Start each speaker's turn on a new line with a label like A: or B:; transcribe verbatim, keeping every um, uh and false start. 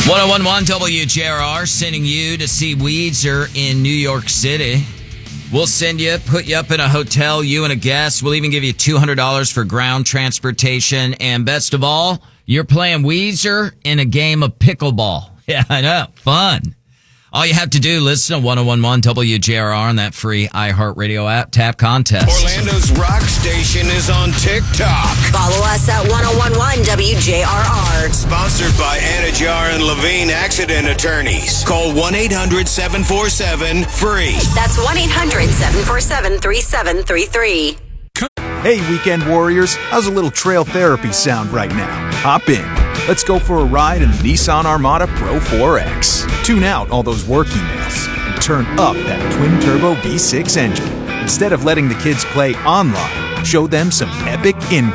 A: ten eleven W J R R sending you to see Weezer in New York City. We'll send you, put you up in a hotel, you and a guest. We'll even give you two hundred dollars for ground transportation. And best of all, you're playing Weezer in a game of pickleball. Yeah, I know. Fun. All you have to do, listen to ten eleven W J R R on that free iHeartRadio app. Tap contest.
B: Orlando's rock station is on TikTok.
C: Follow us at ten eleven W J R R.
B: Sponsored by Anajar and Levine Accident Attorneys. Call one eight hundred seven four seven free.
C: That's one eight hundred seven four seven three seven three three.
D: Hey, weekend warriors, how's a little trail therapy sound right now? Hop in. Let's go for a ride in the Nissan Armada Pro four X. Tune out all those work emails and turn up that twin-turbo V six engine. Instead of letting the kids play online, show them some epic in